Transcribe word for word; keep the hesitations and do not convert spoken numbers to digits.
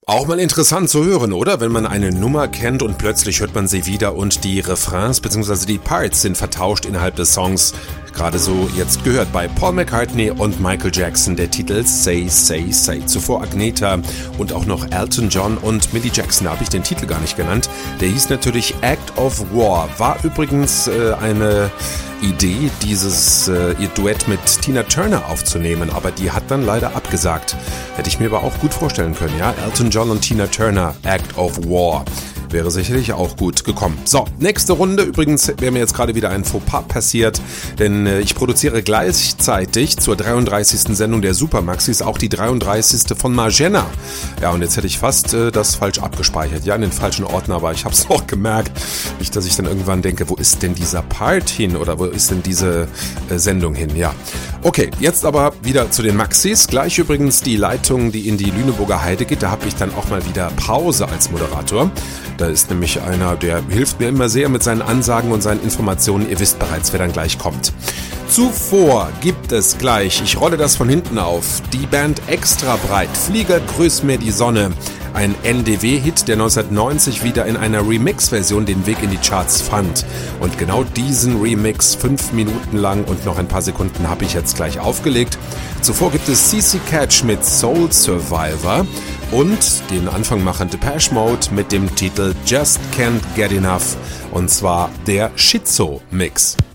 Auch mal interessant zu hören, oder? Wenn man eine Nummer kennt und plötzlich hört man sie wieder und die Refrains bzw. die Parts sind vertauscht innerhalb des Songs. Gerade so jetzt gehört bei Paul McCartney und Michael Jackson der Titel Say, Say, Say. Zuvor Agnetha und auch noch Elton John und Millie Jackson, da habe ich den Titel gar nicht genannt. Der hieß natürlich Act of War. War übrigens äh, eine Idee, dieses äh, ihr Duett mit Tina Turner aufzunehmen, aber die hat dann leider abgesagt. Hätte ich mir aber auch gut vorstellen können, ja? Elton John und Tina Turner, Act of War. Wäre sicherlich auch gut gekommen. So, nächste Runde. Übrigens wäre mir jetzt gerade wieder ein Fauxpas passiert, denn äh, ich produziere gleichzeitig zur dreiunddreißigsten Sendung der Supermaxis auch die dreiunddreißigste von Margenna. Ja, und jetzt hätte ich fast äh, das falsch abgespeichert. Ja, in den falschen Ordner, aber ich habe es auch gemerkt. Nicht, dass ich dann irgendwann denke, wo ist denn dieser Part hin oder wo ist denn diese äh, Sendung hin? Ja, okay, jetzt aber wieder zu den Maxis. Gleich übrigens die Leitung, die in die Lüneburger Heide geht. Da habe ich dann auch mal wieder Pause als Moderator. Da ist nämlich einer, der hilft mir immer sehr mit seinen Ansagen und seinen Informationen. Ihr wisst bereits, wer dann gleich kommt. Zuvor gibt es gleich, ich rolle das von hinten auf, die Band Extra Breit, Flieger grüß mir die Sonne. Ein N D W-Hit, der neunzehnhundertneunzig wieder in einer Remix-Version den Weg in die Charts fand. Und genau diesen Remix, fünf Minuten lang und noch ein paar Sekunden, habe ich jetzt gleich aufgelegt. Zuvor gibt es C C Catch mit Soul Survivor und den Anfang machen Depeche Mode mit dem Titel Just Can't Get Enough. Und zwar der Schizo-Mix.